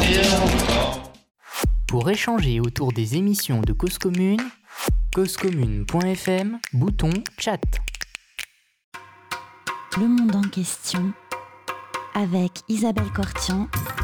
Pour échanger autour des émissions de Cause Commune, causecommune.fm, bouton chat. Le monde en question, avec Isabelle Cortian.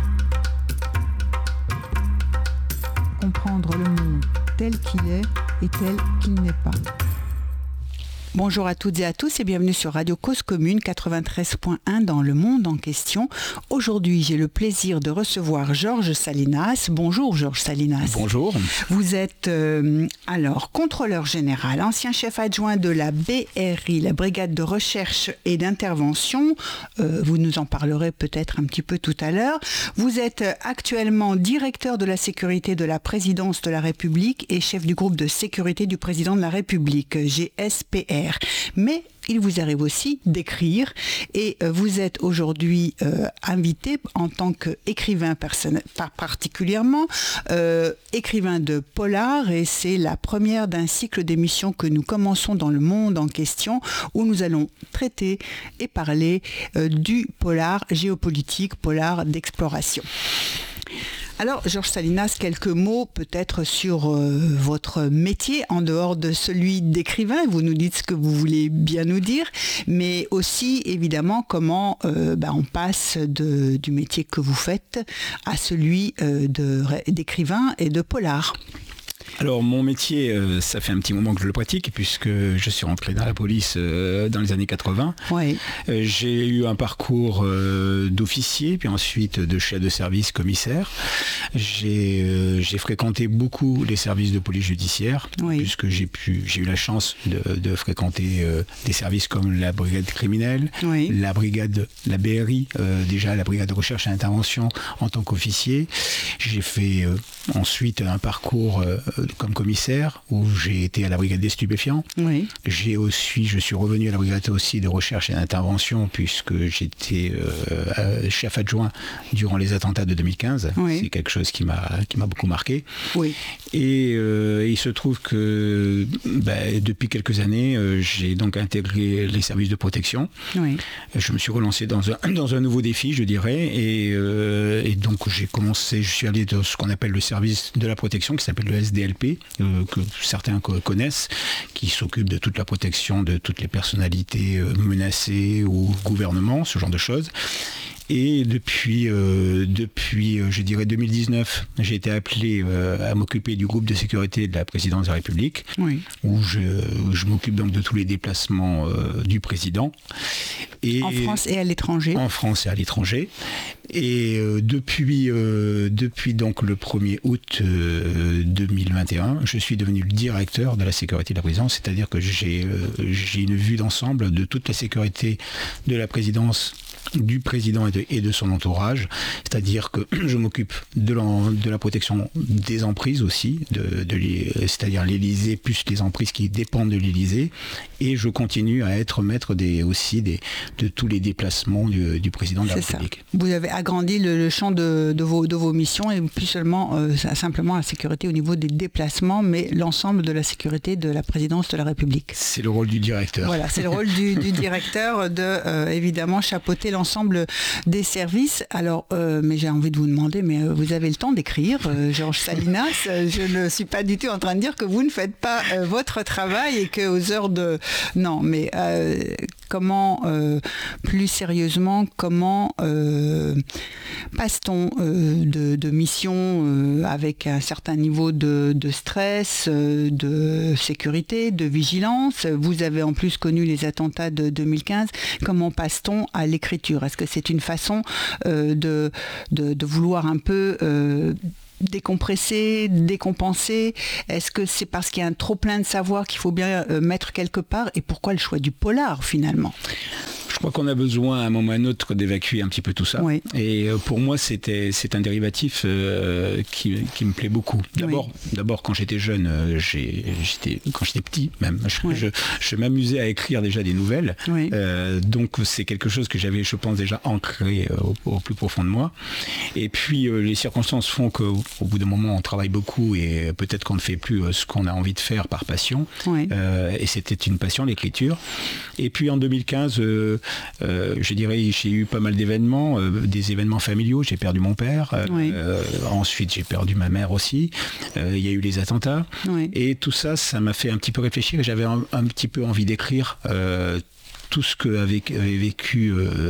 Comprendre le monde tel qu'il est et tel qu'il n'est pas. Bonjour à toutes et à tous et bienvenue sur Radio Cause Commune 93.1 dans le monde en question. Aujourd'hui, j'ai le plaisir de recevoir Georges Salinas. Bonjour Georges Salinas. Bonjour. Vous êtes contrôleur général, ancien chef adjoint de la BRI, la Brigade de recherche et d'intervention. Vous nous en parlerez peut-être un petit peu tout à l'heure. Vous êtes actuellement directeur de la sécurité de la présidence de la République et chef du groupe de sécurité du président de la République, GSPR. Mais il vous arrive aussi d'écrire et vous êtes aujourd'hui invité en tant qu'écrivain particulièrement, écrivain de polar, et c'est la première d'un cycle d'émissions que nous commençons dans le monde en question où nous allons traiter et parler du polar géopolitique, polar d'exploration. Alors, Georges Salinas, quelques mots peut-être sur votre métier en dehors de celui d'écrivain. Vous nous dites ce que vous voulez bien nous dire, mais aussi évidemment comment on passe du métier que vous faites à celui d'écrivain et de polar. Alors mon métier, ça fait un petit moment que je le pratique puisque je suis rentré dans la police dans les années 80. Oui. J'ai eu un parcours d'officier, puis ensuite de chef de service commissaire. J'ai fréquenté beaucoup les services de police judiciaire, oui, puisque j'ai eu la chance de fréquenter des services comme la brigade criminelle, oui, la BRI, déjà la brigade de recherche et d'intervention en tant qu'officier. J'ai fait ensuite un parcours comme commissaire où j'ai été à la brigade des stupéfiants. Oui. Je suis revenu à la brigade aussi de recherche et d'intervention puisque j'étais chef adjoint durant les attentats de 2015. Oui. C'est quelque chose qui m'a beaucoup marqué. Oui. Et il se trouve que depuis quelques années, j'ai donc intégré les services de protection. Oui. Je me suis relancé dans un nouveau défi, je dirais, et donc je suis allé dans ce qu'on appelle le service de la protection qui s'appelle le SDLP, que certains connaissent, qui s'occupe de toute la protection de toutes les personnalités menacées ou gouvernement, ce genre de choses. Et depuis je dirais 2019, j'ai été appelé à m'occuper du groupe de sécurité de la présidence de la République, oui, où je m'occupe donc de tous les déplacements du président. Et en France et à l'étranger. En France et à l'étranger. Et depuis donc le 1er août 2021, je suis devenu le directeur de la sécurité de la présidence, c'est-à-dire que j'ai une vue d'ensemble de toute la sécurité de la présidence, du président et de son entourage, c'est-à-dire que je m'occupe de la protection des emprises aussi, c'est-à-dire l'Élysée plus les emprises qui dépendent de l'Élysée, et je continue à être maître de tous les déplacements du président de la République. Ça. Vous avez agrandi le champ de vos missions et plus seulement simplement la sécurité au niveau des déplacements, mais l'ensemble de la sécurité de la présidence de la République. C'est le rôle du directeur. Voilà, c'est le rôle du directeur de évidemment chapeauter l'ensemble des services. Alors, mais j'ai envie de vous demander, mais vous avez le temps d'écrire, Georges Salinas. Je ne suis pas du tout en train de dire que vous ne faites pas votre travail et qu'aux heures de... Non, mais comment, plus sérieusement, comment passe-t-on de mission avec un certain niveau de stress, de sécurité, de vigilance? Vous avez en plus connu les attentats de 2015. Comment passe-t-on à l'écriture? Est-ce que c'est une façon de vouloir un peu décompresser, décompenser? Est-ce que c'est parce qu'il y a un trop plein de savoir qu'il faut bien mettre quelque part? Et pourquoi le choix du polar finalement? Je crois qu'on a besoin à un moment ou à un autre d'évacuer un petit peu tout ça. Oui. Et pour moi, c'est un dérivatif qui me plaît beaucoup. D'abord quand j'étais jeune, quand j'étais petit même, je m'amusais à écrire déjà des nouvelles. Oui. Donc c'est quelque chose que j'avais, je pense, déjà ancré au plus profond de moi. Et puis les circonstances font qu'au bout d'un moment, on travaille beaucoup et peut-être qu'on ne fait plus ce qu'on a envie de faire par passion. Oui. Et c'était une passion, l'écriture. Et puis en 2015, je dirais, j'ai eu pas mal d'événements, des événements familiaux. J'ai perdu mon père. Ensuite, j'ai perdu ma mère aussi. Il y a eu les attentats. Et tout ça, ça m'a fait un petit peu réfléchir. Et j'avais un petit peu envie d'écrire tout ce qu'avait vécu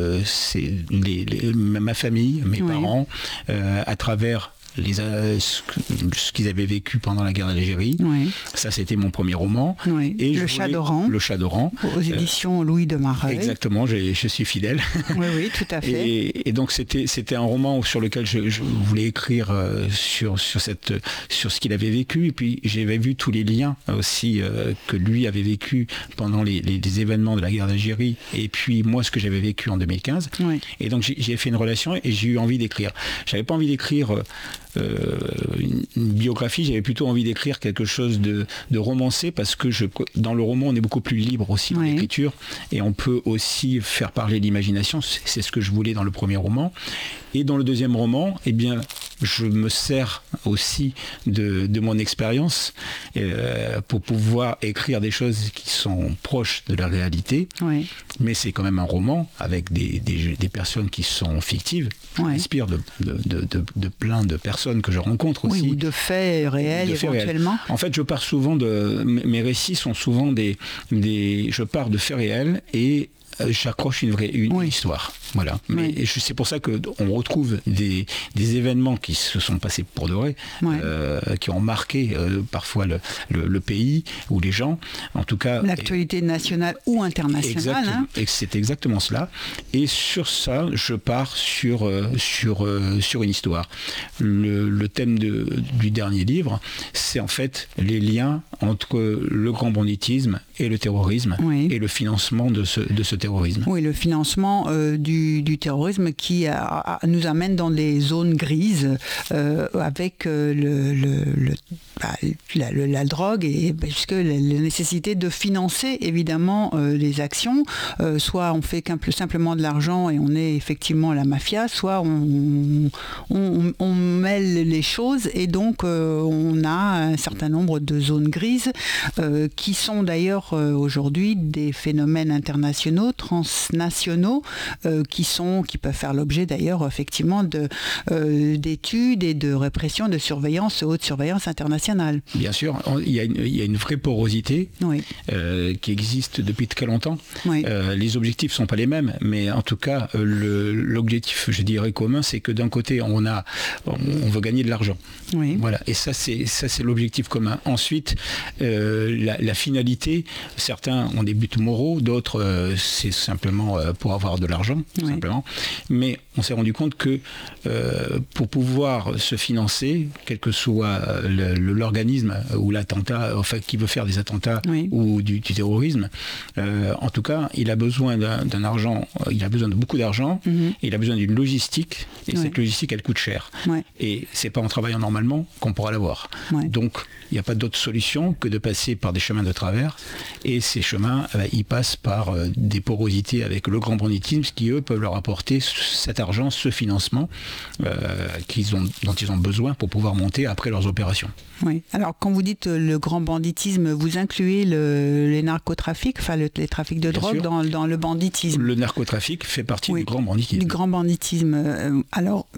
ma famille, mes parents, à travers ce qu'ils avaient vécu pendant la guerre d'Algérie. Ça, c'était mon premier roman. Et Le Chat d'Oran. Aux éditions Louis de Mareuil. Exactement, je suis fidèle. Oui, tout à fait. Et donc, c'était un roman sur lequel je voulais écrire sur ce qu'il avait vécu. Et puis, j'avais vu tous les liens aussi que lui avait vécu pendant les événements de la guerre d'Algérie. Et puis, moi, ce que j'avais vécu en 2015. Et donc, j'ai fait une relation et j'ai eu envie d'écrire. J'avais pas envie d'écrire une biographie, j'avais plutôt envie d'écrire quelque chose de romancé, parce que dans le roman on est beaucoup plus libre aussi dans l'écriture, et on peut aussi faire parler l'imagination. C'est ce que je voulais dans le premier roman. Et dans le deuxième roman, eh bien, je me sers aussi de mon expérience pour pouvoir écrire des choses qui sont proches de la réalité. Mais c'est quand même un roman avec des personnes qui sont fictives, qui inspirent de plein de personnes que je rencontre aussi. Ou de faits réels éventuellement. En fait, je pars souvent mes récits sont souvent je pars de faits réels et j'accroche une histoire. Voilà. Mais c'est pour ça qu'on retrouve des événements qui se sont passés pour de vrai, qui ont marqué parfois le pays ou les gens. En tout cas, l'actualité nationale ou internationale. Et c'est exactement cela. Et sur ça, je pars sur une histoire. Le thème du dernier livre, c'est en fait les liens entre le grand banditisme et le terrorisme, et le financement de ce terrorisme. Oui, le financement du terrorisme qui nous amène dans des zones grises avec la drogue, et puisque la nécessité de financer évidemment les actions, soit on fait simplement de l'argent et on est effectivement la mafia, soit on mêle les choses, et donc on a un certain nombre de zones grises qui sont d'ailleurs aujourd'hui des phénomènes internationaux, transnationaux, qui peuvent faire l'objet d'ailleurs effectivement d'études et de répression, de surveillance, haute surveillance internationale. Bien sûr, il y a une vraie porosité qui existe depuis très longtemps. Les objectifs ne sont pas les mêmes, mais en tout cas, l'objectif, je dirais, commun, c'est que d'un côté, on veut gagner de l'argent. Voilà. Et ça, c'est l'objectif commun. Ensuite, la finalité, certains ont des buts moraux, d'autres, c'est simplement pour avoir de l'argent, tout simplement. Mais on s'est rendu compte que pour pouvoir se financer, quel que soit l'organisme ou l'attentat, enfin, qui veut faire des attentats ou du terrorisme, en tout cas, il a besoin d'un argent, il a besoin de beaucoup d'argent, et il a besoin d'une logistique, et cette logistique, elle coûte cher. Et c'est pas en travaillant normalement qu'on pourra l'avoir. Donc, il n'y a pas d'autre solution que de passer par des chemins de travers, et ces chemins, ils passent par des porosités avec le grand banditisme, qui eux peuvent leur apporter cet argent, ce financement dont ils ont besoin pour pouvoir monter après leurs opérations. Alors quand vous dites le grand banditisme, vous incluez les narcotrafics, enfin les trafics de drogue dans le banditisme. Le narcotrafic fait partie du grand banditisme. Du grand banditisme. Alors,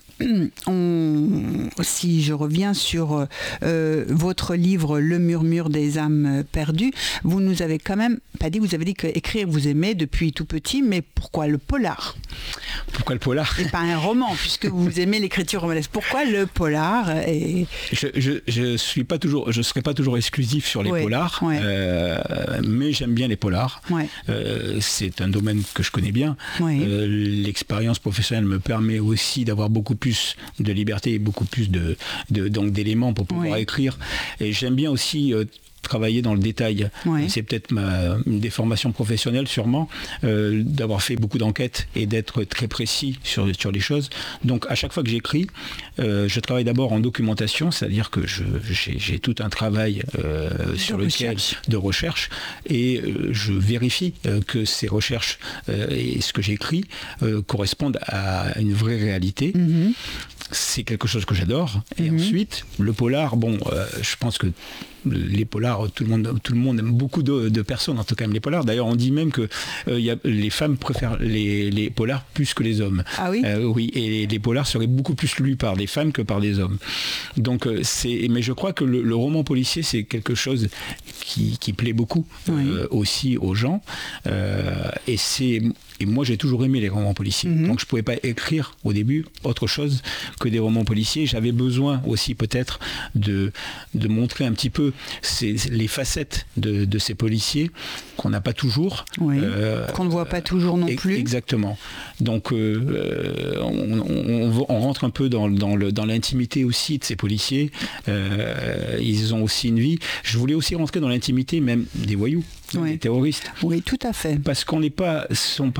si je reviens sur votre livre Le murmure des âmes perdues, vous nous avez quand même pas dit, vous avez dit qu'écrire vous aimez depuis tout petit, mais pourquoi le polar ? Pourquoi le polar ? Et pas un roman, puisque vous aimez l'écriture romanesque. Pourquoi le polar ? Je serai pas toujours exclusif sur les polars, mais j'aime bien les polars. C'est un domaine que je connais bien. L'expérience professionnelle me permet aussi d'avoir beaucoup plus de liberté et beaucoup plus donc d'éléments pour pouvoir écrire. Et j'aime bien aussi travailler dans le détail. C'est peut-être une déformation professionnelle sûrement, d'avoir fait beaucoup d'enquêtes et d'être très précis sur les choses. Donc à chaque fois que j'écris, je travaille d'abord en documentation, c'est-à-dire que j'ai tout un travail de recherche, et je vérifie que ces recherches et ce que j'écris correspondent à une vraie réalité. C'est quelque chose que j'adore. Et ensuite, le polar, je pense que les polars, tout le monde aime, beaucoup de personnes en tout cas aiment les polars. D'ailleurs on dit même que les femmes préfèrent les polars plus que les hommes. Ah oui. Oui, et les polars seraient beaucoup plus lus par des femmes que par des hommes. Donc mais je crois que le roman policier c'est quelque chose qui plaît beaucoup aussi aux gens. Et moi, j'ai toujours aimé les romans policiers. Donc, je ne pouvais pas écrire au début autre chose que des romans policiers. J'avais besoin aussi peut-être de montrer un petit peu les facettes de ces policiers qu'on n'a pas toujours. Oui, qu'on ne voit pas toujours non plus. Exactement. Donc, on rentre un peu dans l'intimité aussi de ces policiers. Ils ont aussi une vie. Je voulais aussi rentrer dans l'intimité même des voyous. Des terroristes. Oui, tout à fait. Parce qu'on n'est pas, on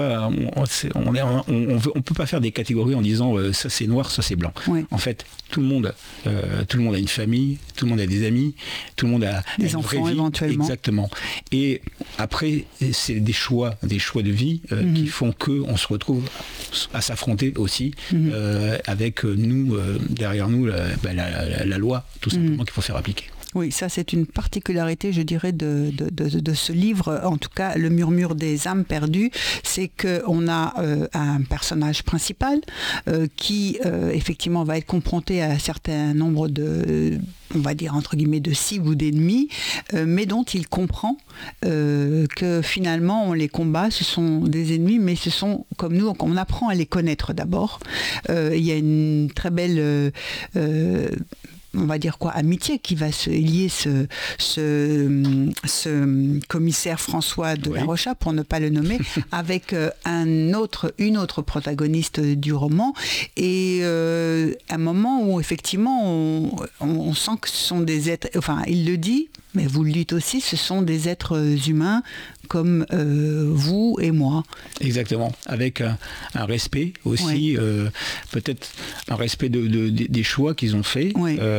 peut pas faire des catégories en disant ça c'est noir, ça c'est blanc. Oui. En fait, tout le monde a une famille, tout le monde a des amis, tout le monde a des enfants éventuellement. Exactement. Et après, c'est des choix de vie qui font qu'on se retrouve à s'affronter aussi avec nous derrière nous la loi tout simplement qu'il faut faire appliquer. Oui, ça c'est une particularité, je dirais, de ce livre, en tout cas Le murmure des âmes perdues, c'est qu'on a un personnage principal qui effectivement va être confronté à un certain nombre on va dire entre guillemets de cibles ou d'ennemis, mais dont il comprend que finalement les combats ce sont des ennemis, mais ce sont comme nous, on apprend à les connaître d'abord. Il y a une très belle on va dire amitié qui va se lier ce commissaire François de la Rocha, pour ne pas le nommer, avec une autre protagoniste du roman, et un moment où effectivement on sent que ce sont des êtres, enfin il le dit, mais vous le dites aussi, ce sont des êtres humains comme vous et moi. Exactement, avec un respect aussi, peut-être un respect des choix qu'ils ont faits.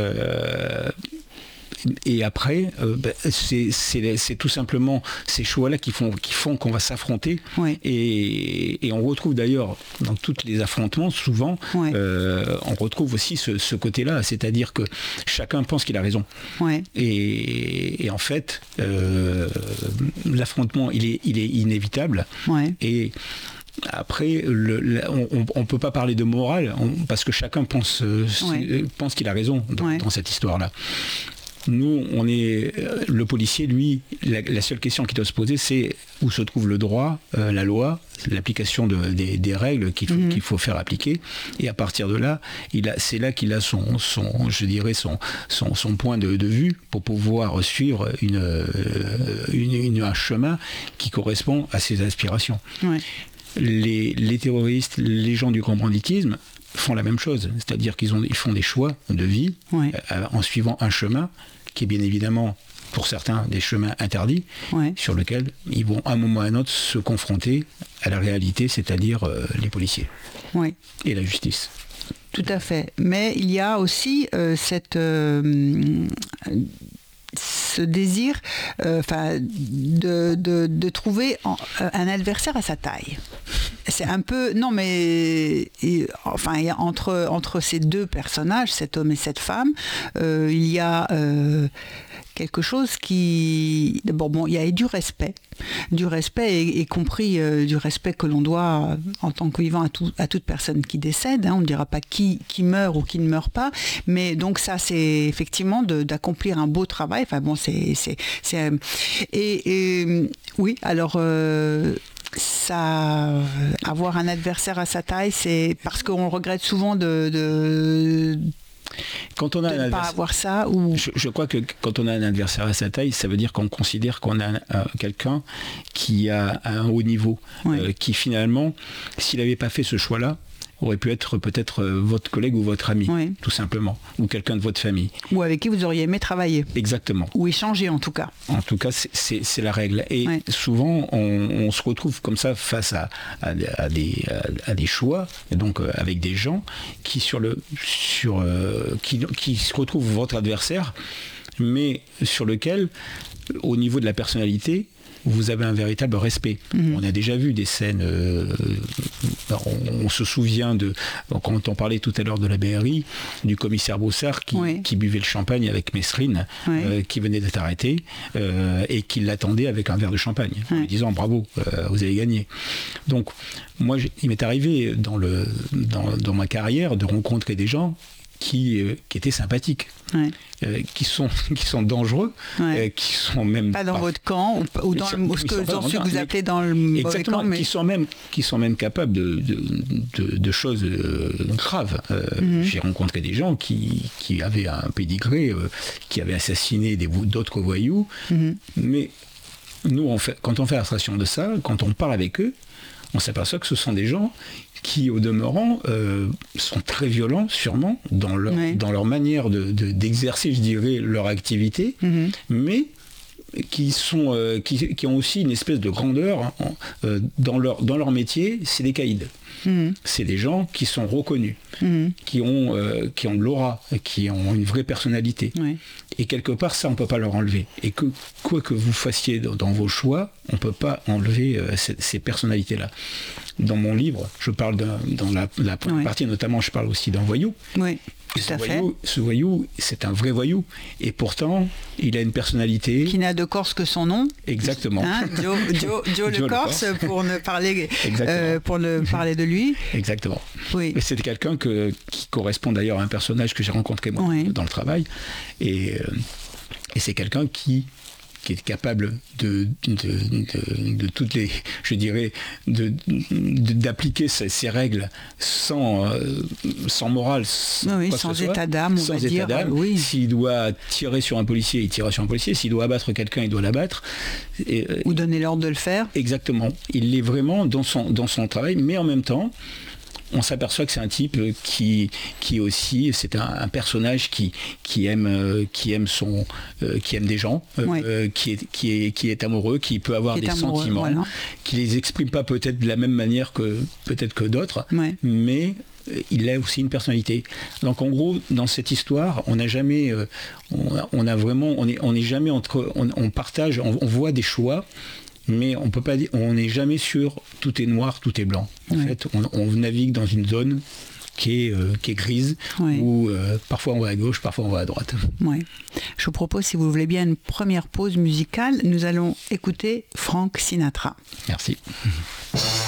Et après, c'est tout simplement ces choix-là qui font qu'on va s'affronter. Et on retrouve d'ailleurs dans tous les affrontements, souvent, on retrouve aussi ce côté-là, c'est-à-dire que chacun pense qu'il a raison. Et en fait, l'affrontement, il est inévitable. Et après, on ne peut pas parler de morale, parce que chacun pense qu'il a raison dans cette histoire-là. Nous, le policier, lui, la seule question qu'il doit se poser, c'est où se trouve le droit, la loi, l'application des règles qu'il faut faire appliquer. Et à partir de là, c'est là qu'il a son point de vue pour pouvoir suivre un chemin qui correspond à ses aspirations. Les terroristes, les gens du grand banditisme font la même chose, c'est-à-dire qu'ils font des choix de vie en suivant un chemin qui est bien évidemment pour certains des chemins interdits, sur lesquels ils vont à un moment ou à un autre se confronter à la réalité, c'est-à-dire les policiers et la justice. Tout à fait, mais il y a aussi ce désir de trouver un adversaire à sa taille. C'est un peu... Non, mais... entre ces deux personnages, cet homme et cette femme, il y a quelque chose qui... D'abord, il y a du respect, y compris du respect que l'on doit, en tant que vivant, à toute personne qui décède. On ne dira pas qui meurt ou qui ne meurt pas, mais donc ça, c'est effectivement d'accomplir un beau travail. Enfin bon, oui, alors... ça, avoir un adversaire à sa taille, c'est parce qu'on regrette souvent quand on a de ne pas avoir ça. Ou... Je crois que quand on a un adversaire à sa taille, ça veut dire qu'on considère qu'on a quelqu'un qui a un haut niveau, qui finalement, s'il n'avait pas fait ce choix-là, aurait pu être peut-être votre collègue ou votre ami, tout simplement, ou quelqu'un de votre famille. Ou avec qui vous auriez aimé travailler. Exactement. Ou échanger en tout cas. En tout cas, c'est la règle. Et souvent, on se retrouve comme ça face à des choix, et donc avec des gens qui se retrouvent votre adversaire, mais sur lequel, au niveau de la personnalité, où vous avez un véritable respect. On a déjà vu des scènes, on se souvient quand on parlait tout à l'heure de la BRI, du commissaire Broussard qui buvait le champagne avec Mesrine, qui venait d'être arrêté, et qui l'attendait avec un verre de champagne, en lui disant bravo, vous avez gagné. Donc moi, il m'est arrivé dans ma carrière de rencontrer des gens qui étaient sympathiques, qui sont dangereux, qui sont même pas dans votre camp ou dans ce que vous appelez dans le mauvais camp, mais qui sont même capables de choses graves. J'ai rencontré des gens qui avaient un pédigré, qui avaient assassiné d'autres voyous, mais nous, quand on fait abstraction de ça, quand on parle avec eux, on s'aperçoit que ce sont des gens qui, au demeurant, sont très violents, sûrement, dans leur manière d'exercer, je dirais, leur activité, mais qui ont aussi une espèce de grandeur dans leur métier, c'est des caïds. C'est des gens qui sont reconnus, qui ont de l'aura, qui ont une vraie personnalité. Et quelque part, ça, on ne peut pas leur enlever. Et quoi que vous fassiez dans vos choix, on ne peut pas enlever ces personnalités-là. Dans mon livre, je parle dans la première partie, notamment, je parle aussi d'un voyou. Ce voyou, c'est un vrai voyou. Et pourtant, il a une personnalité... Qui n'a de Corse que son nom. Exactement. Joe le Corse, pour ne parler de lui. Exactement. Oui. Et c'est quelqu'un qui correspond d'ailleurs à un personnage que j'ai rencontré moi dans le travail. Et c'est quelqu'un qui est capable de toutes les, je dirais, d'appliquer ces règles sans morale, sans état d'âme, on va dire. S'il doit tirer sur un policier, il tire sur un policier. S'il doit abattre quelqu'un, il doit l'abattre. Ou donner l'ordre de le faire. Exactement. Il est vraiment dans son travail, mais en même temps, on s'aperçoit que c'est un type qui aussi, c'est un personnage qui aime des gens, qui est amoureux, qui peut avoir des sentiments, qui les exprime pas peut-être de la même manière que d'autres, mais il a aussi une personnalité. Donc en gros, dans cette histoire, on n'a jamais, on est jamais on partage, on voit des choix. Mais on peut pas dire, on n'est jamais sûr tout est noir, tout est blanc. En fait, on navigue dans une zone qui est grise, où parfois on va à gauche, parfois on va à droite. Je vous propose, si vous voulez bien, une première pause musicale. Nous allons écouter Frank Sinatra. Merci.